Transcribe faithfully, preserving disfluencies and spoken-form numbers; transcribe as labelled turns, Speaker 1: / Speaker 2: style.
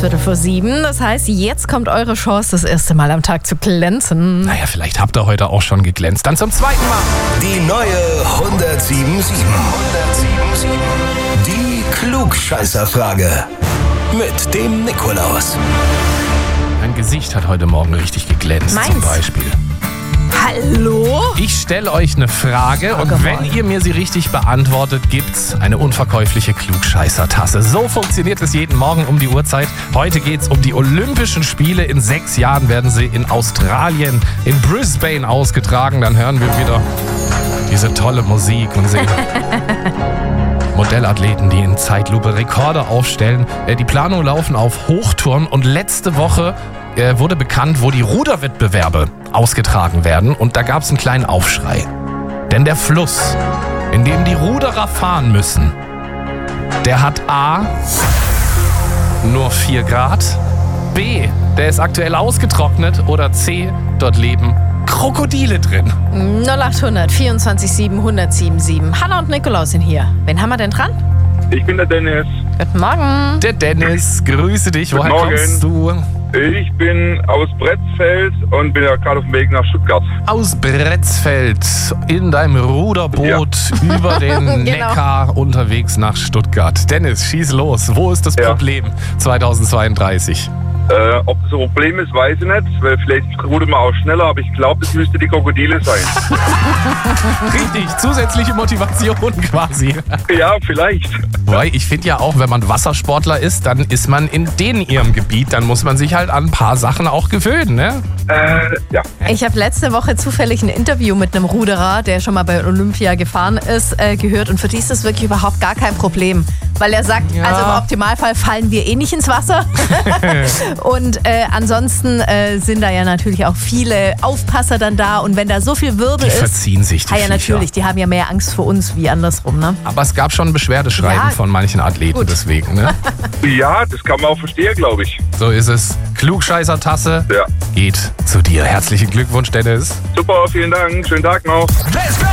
Speaker 1: Viertel vor sieben. Das heißt, jetzt kommt eure Chance, das erste Mal am Tag zu glänzen.
Speaker 2: Naja, vielleicht habt ihr heute auch schon geglänzt. Dann zum zweiten Mal.
Speaker 3: Die neue hundertsieben sieben. Die Klugscheißerfrage. Mit dem Nikolaus.
Speaker 2: Mein Gesicht hat heute Morgen richtig geglänzt,
Speaker 1: Meins?
Speaker 2: zum Beispiel.
Speaker 1: Hallo?
Speaker 2: Ich stelle euch eine Frage und
Speaker 1: Frage
Speaker 2: wenn
Speaker 1: mal.
Speaker 2: ihr mir sie richtig beantwortet, gibt's eine unverkäufliche Klugscheißer-Tasse. So funktioniert es jeden Morgen um die Uhrzeit. Heute geht's um die Olympischen Spiele. In sechs Jahren werden sie in Australien, in Brisbane ausgetragen. Dann hören wir wieder diese tolle Musik und sehen Modellathleten, die in Zeitlupe Rekorde aufstellen. Äh, Die Planungen laufen auf Hochtouren und letzte Woche äh, wurde bekannt, wo die Ruderwettbewerbe ausgetragen werden und da gab es einen kleinen Aufschrei. Denn der Fluss, in dem die Ruderer fahren müssen, der hat A, nur vier Grad, B, der ist aktuell ausgetrocknet oder C, dort leben Krokodile drin.
Speaker 1: null achthundert vierundzwanzig sieben hundertsieben sieben. Hanna und Nikolaus sind hier. Wen haben wir denn dran?
Speaker 4: Ich bin der Dennis.
Speaker 1: Guten Morgen.
Speaker 2: Der Dennis, grüße dich.
Speaker 4: Guten
Speaker 2: Woher
Speaker 4: Morgen.
Speaker 2: kommst du?
Speaker 4: Ich bin aus Bretzfeld und bin ja gerade auf dem Weg nach Stuttgart.
Speaker 2: Aus Bretzfeld in deinem Ruderboot über den
Speaker 1: Genau.
Speaker 2: Neckar unterwegs nach Stuttgart. Dennis, schieß los. Wo ist das
Speaker 4: Ja.
Speaker 2: Problem zweitausendzweiunddreißig?
Speaker 4: Äh, ob das ein Problem ist, weiß ich nicht, weil vielleicht rudert man auch schneller, aber ich glaube, das müsste die Krokodile sein.
Speaker 2: Richtig, zusätzliche Motivation quasi.
Speaker 4: Ja, vielleicht.
Speaker 2: Wobei, ich finde ja auch, wenn man Wassersportler ist, dann ist man in den ihrem Gebiet. Dann muss man sich halt an ein paar Sachen auch gewöhnen, ne?
Speaker 4: Äh, ja.
Speaker 1: Ich habe letzte Woche zufällig ein Interview mit einem Ruderer, der schon mal bei Olympia gefahren ist, äh, gehört. Und für die ist das wirklich überhaupt gar kein Problem. Weil er sagt,
Speaker 2: Ja.
Speaker 1: also im Optimalfall fallen wir eh nicht ins Wasser. Und äh, ansonsten äh, sind da ja natürlich auch viele Aufpasser dann da. Und wenn da so viel Wirbel
Speaker 2: Die
Speaker 1: ist,
Speaker 2: verziehen sich, die
Speaker 1: ah ja
Speaker 2: Viecher.
Speaker 1: natürlich, die haben ja mehr Angst vor uns wie andersrum, ne?
Speaker 2: Aber es gab schon Beschwerdeschreiben
Speaker 1: Ja,
Speaker 2: von manchen Athleten
Speaker 1: gut.
Speaker 2: deswegen, ne?
Speaker 4: Ja, das kann man auch verstehen, glaube ich.
Speaker 2: So ist es. Klugscheißer-Tasse
Speaker 4: Ja.
Speaker 2: geht zu dir. Herzlichen Glückwunsch, Dennis.
Speaker 4: Super, vielen Dank. Schönen Tag noch.
Speaker 3: Let's go!